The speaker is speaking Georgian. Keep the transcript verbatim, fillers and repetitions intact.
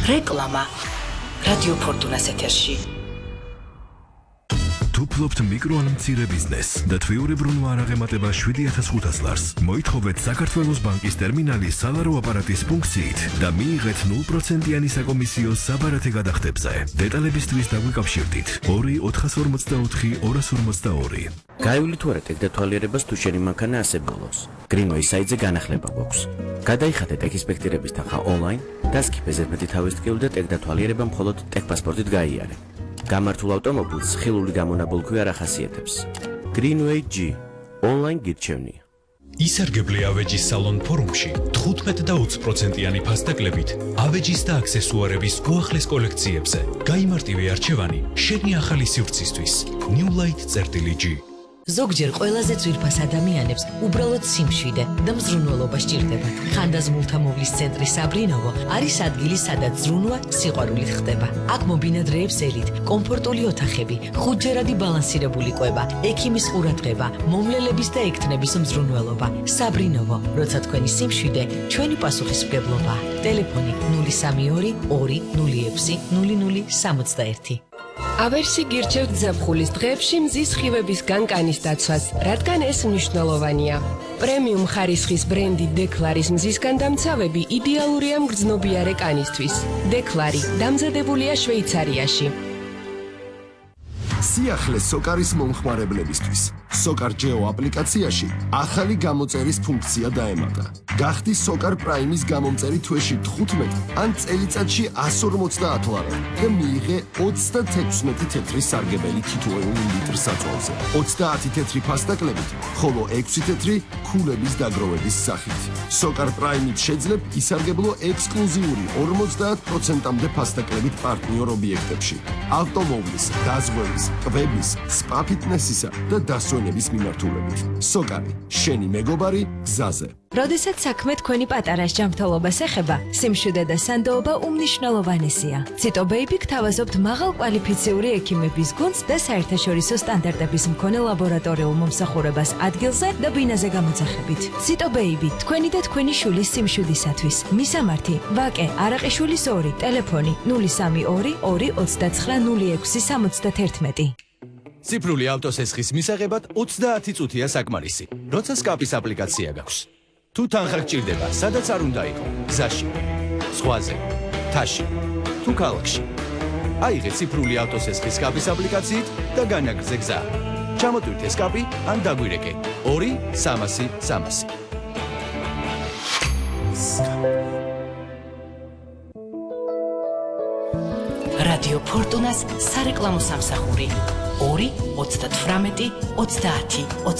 რეკლამა რადიო ფორტუნას ეთერში. თუ ფლობთ მიკრო ან მცირე ბიზნესს და თვიურიბრუნვა არ აღემატება შვიდი ათას ხუთას ლარს, მოითხოვეთ საქართველოს ბანკის ტერმინალის სალარო აპარატის ფუნქციით და მიიღეთ ნულ პროცენტიანი საკომისიო საბარათე გადახდებზე. დეტალებისთვის დაგვიკავშირდით ორი ოთხას ორმოცდაოთხი ორას ორმოცდაორი. გაივლი თუ არა ტექდათვალიერებას თუ შენი მანქანა ასე ბოლოს. Greenway საიტზე განახლება გვაქვს. გადაიხადეთ ტექინსპექტირების თანხა ონლაინ და სკიპეზე მეტი თავის ტკივილ და ტექდათვალიერება მხოლოდ ტექპასპორტით გაიარე. გამართულ ავტომობილს ხილული გამონაბოლქვი არ ახასიათებს. Greenway G ონლაინ გირჩევნია. ისარგებლე ავეჯის სალონ ფორუმში თხუთმეტ და ოცი პროცენტიანი ფასდაკლებით ავეჯის და აქსესუარების უახლეს კოლექციებზე. გაიმარტივე არჩევანი შენი ახალი სივრცისთვის. New Light წერტილი G. ზოგჯერ ყველაზე ძვირფას ადამიანებს უბრალოდ სიმშვიდე და მზრუნველობა სჭირდებათ. ხანდაზმულთა მოვლის ცენტრი საბრინოვო არის ადგილი, სადაც ზრუნვა სიყვარულით ხდება. აქ მობინადრეებს ელით, კომფორტული ოთახები, ხუთჯერადი ბალანსირებული კვება, ექიმის ყურადღება, მომლელების და ექთნების მზრუნველობა. საბრინოვო, როცა თქვენი სიმშვიდე, ჩვენი პასუხისმგებლობა. ტელეფონი ნული სამი ორი ორი ნული ექვსი ნული ნული სამოცდაერთი. ავერსი გირჩევთ ზაფხულის დღეებში მზის ხივებისგან კანის დაცვას, რადგან ეს მნიშვნელოვანია. პრემიუმ ხარისხის ბრენდი დეკლარის მზისგან დამცავები იდეალურია მგრძნობიარე კანისთვის. დეკლარი დამზადებულია შვეიცარიაში. სიახლეს სოკარის მომხმარებლებისთვის. სოკარ ჯეო აპლიკაციაში ახალი გამოწერის ფუნქცია დაემატა. გახდი სოკარ პრაიმის გამომწერი თვეში თხუთმეტ ან წელიწადში ასი ორმოცდაათ ლარი და მიიღე ოცდათექვსმეტი თეთრი სარგებელი თითოეული ლიტր საწოლზე. ოცდაათი თეთრი ფასდაკლებით, ხოლო ექვსი თეთრი ქულების დაგროვების სახით. სოკარ პრაიმით შეძლებ ისარგებლო ექსკლუზიური ორმოცდაათ პროცენტამდე ფასდაკლებით პარტნიორ ობიექტებში. ავტომობილის, დაზღვევის, კვების, სპა ფიტნესისა და დასვენების მიმართულებით. სოკარი, შენი მეგობარი გზაზე. როდესაც საქმე თქვენი პატარას ჯანმრთელობას ეხება, სიმშვიდე და სანდოობა უმნიშვნელოვანესია. ციტო ბეიბი გთავაზობთ მაღალ კვალიფიციური ექიმების გუნდს და საერთაშორისო სტანდარტების მქონე ლაბორატორიულ მომსახურებას ადგილზე და ბინაზე გამოძახებით. ციტო ბეიბი, თქვენი და თქვენი შვილის სიმშვიდისათვის. მისამართი: ვაკე არაყიშვილის ორი, ტელეფონი ნული სამი ორი ორი ოცდაცხრა ნული ექვსი სამოცდათერთმეტი. ციფრული ავტოსესხის მისაღებად ოცდაათი წუთია საკმარისი, როცა სკაპის აპლიკაცია გაქვს. თუ თანხა გჭირდება, სადაც არ უნდა იყო, გზაში, ზღვაზე, მთაში, თუ ქალაქში. აიღე ციფრული ავტოსესხის სკაპის აპლიკაციით და განაგრძე გზა. ჩამოტვირთე სკაპი ან დაგვირეკე ორი სამასი სამასი. რადიო ფორტუნას სარეკლამო სამსახური ორი ოცდათვრამეტი ოცდაათი ოცდაათი.